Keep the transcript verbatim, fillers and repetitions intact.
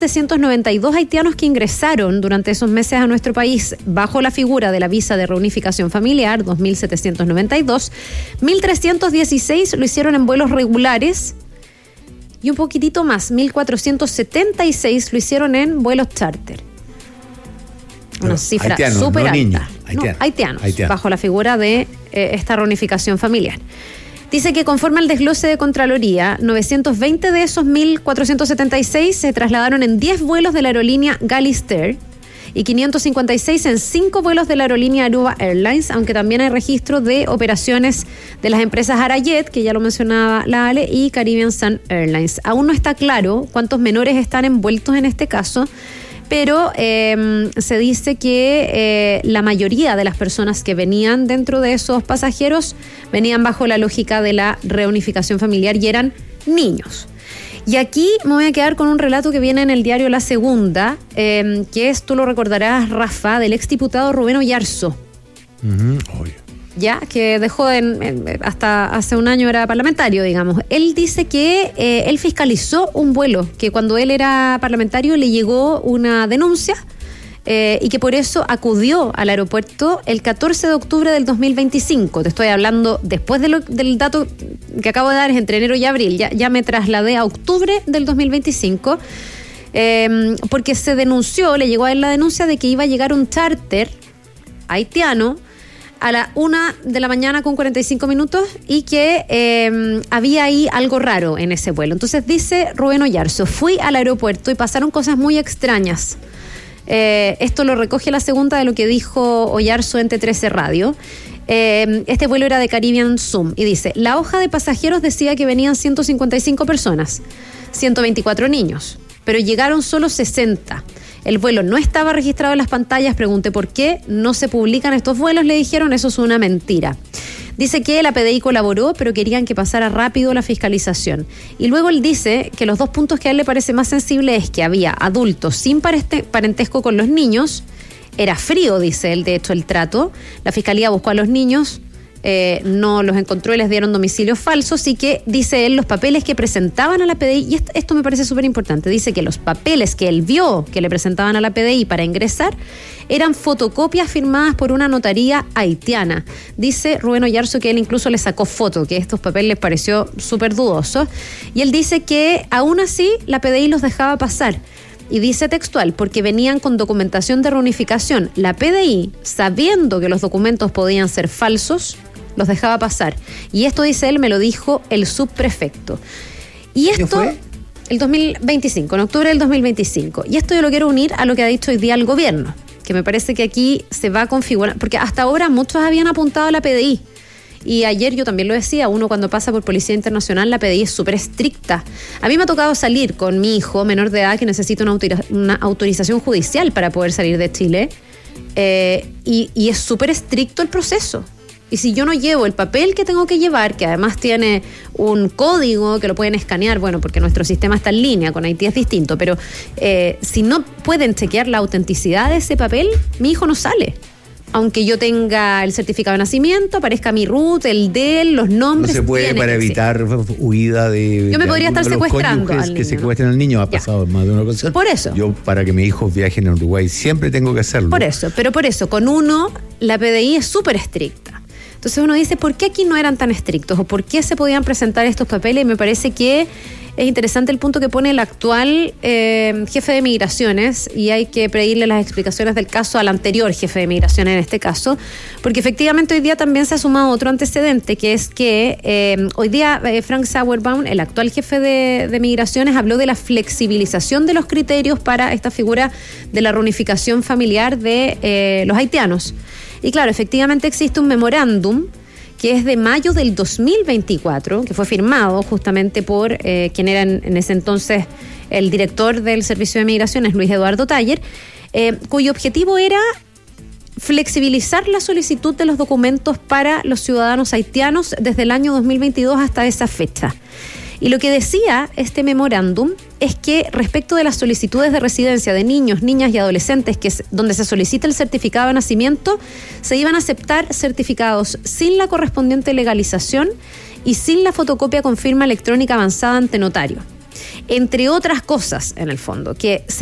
setecientos noventa y dos haitianos que ingresaron durante esos meses a nuestro país bajo la figura de la visa de reunificación familiar, dos mil setecientos noventa y dos, mil trescientos dieciséis lo hicieron en vuelos regulares y un poquitito más, mil cuatrocientos setenta y seis lo hicieron en vuelos charter. Una cifra súper alta. Niños, no, haitianos, haitianos, bajo la figura de eh, esta reunificación familiar. Dice que conforme al desglose de Contraloría, novecientos veinte de esos mil cuatrocientos setenta y seis se trasladaron en diez vuelos de la aerolínea Galister y quinientos cincuenta y seis en cinco vuelos de la aerolínea Aruba Airlines, aunque también hay registro de operaciones de las empresas Arajet, que ya lo mencionaba la Ale, y Caribbean Sun Airlines. Aún no está claro cuántos menores están envueltos en este caso, pero eh, se dice que eh, la mayoría de las personas que venían dentro de esos pasajeros venían bajo la lógica de la reunificación familiar y eran niños. Y aquí me voy a quedar con un relato que viene en el diario La Segunda, eh, que es, tú lo recordarás, Rafa, del exdiputado Rubén Oyarzo. Uh-huh. Oye. Ya, que dejó en, en, hasta hace un año era parlamentario, digamos. Él dice que eh, él fiscalizó un vuelo, que cuando él era parlamentario le llegó una denuncia eh, y que por eso acudió al aeropuerto el catorce de octubre del dos mil veinticinco. Te estoy hablando después de lo, del dato que acabo de dar, es entre enero y abril. Ya, ya me trasladé a octubre del dos mil veinticinco eh, porque se denunció, le llegó a él la denuncia de que iba a llegar un charter haitiano a la una de la mañana con cuarenta y cinco minutos y que eh, había ahí algo raro en ese vuelo. Entonces dice Rubén Oyarzo, fui al aeropuerto y pasaron cosas muy extrañas. Eh, esto lo recoge La Segunda de lo que dijo Oyarzo en T trece Radio. Eh, este vuelo era de Caribbean Sun y dice, la hoja de pasajeros decía que venían ciento cincuenta y cinco personas, ciento veinticuatro niños, pero llegaron solo sesenta. El vuelo no estaba registrado en las pantallas, pregunté por qué, no se publican estos vuelos, le dijeron, eso es una mentira. Dice que la P D I colaboró, pero querían que pasara rápido la fiscalización. Y luego él dice que los dos puntos que a él le parece más sensible es que había adultos sin parentesco con los niños, era frío, dice él, de hecho, el trato, la fiscalía buscó a los niños, Eh, no los encontró y les dieron domicilios falsos y que, dice él, los papeles que presentaban a la P D I, y esto, esto me parece súper importante, dice que los papeles que él vio que le presentaban a la P D I para ingresar eran fotocopias firmadas por una notaría haitiana. Dice Rubén Oyarzo que él incluso le sacó foto, que estos papeles les pareció súper dudosos, y él dice que aún así la P D I los dejaba pasar. Y dice textual, porque venían con documentación de reunificación. La P D I, sabiendo que los documentos podían ser falsos, los dejaba pasar. Y esto, dice él, me lo dijo el subprefecto. Y esto, fue? El dos mil veinticinco, en octubre del dos mil veinticinco. Y esto yo lo quiero unir a lo que ha dicho hoy día el gobierno, que me parece que aquí se va a configurar, porque hasta ahora muchos habían apuntado a la P D I. Y ayer yo también lo decía, uno cuando pasa por Policía Internacional, la P D I es súper estricta. A mí me ha tocado salir con mi hijo menor de edad que necesita una, autoriza- una autorización judicial para poder salir de Chile. Eh, y, y es súper estricto el proceso. Y si yo no llevo el papel que tengo que llevar, que además tiene un código que lo pueden escanear, bueno, porque nuestro sistema está en línea, con Haití es distinto, pero eh, si no pueden chequear la autenticidad de ese papel, mi hijo no sale. Aunque yo tenga el certificado de nacimiento, aparezca mi R U T, el D E L, los nombres. No se puede para evitar huida de... Yo me de podría estar secuestrando al niño, que secuestren al niño, ha pasado en más de una ocasión. Por eso. Yo, para que mis hijos viajen a Uruguay, siempre tengo que hacerlo. Por eso, pero por eso, con uno, la P D I es súper estricta. Entonces uno dice, ¿por qué aquí no eran tan estrictos? ¿O por qué se podían presentar estos papeles? Y me parece que es interesante el punto que pone el actual eh, jefe de Migraciones, y hay que pedirle las explicaciones del caso al anterior jefe de Migraciones en este caso, porque efectivamente hoy día también se ha sumado otro antecedente, que es que eh, hoy día eh, Frank Sauerbaum, el actual jefe de, de Migraciones, habló de la flexibilización de los criterios para esta figura de la reunificación familiar de eh, los haitianos. Y claro, efectivamente existe un memorándum que es de mayo del dos mil veinticuatro, que fue firmado justamente por eh, quien era en, en ese entonces el director del Servicio de Migraciones, Luis Eduardo Taller, eh, cuyo objetivo era flexibilizar la solicitud de los documentos para los ciudadanos haitianos desde el año dos mil veintidós hasta esa fecha. Y lo que decía este memorándum es que respecto de las solicitudes de residencia de niños, niñas y adolescentes, que es donde se solicita el certificado de nacimiento, se iban a aceptar certificados sin la correspondiente legalización y sin la fotocopia con firma electrónica avanzada ante notario. entre otras cosas, en el fondo, que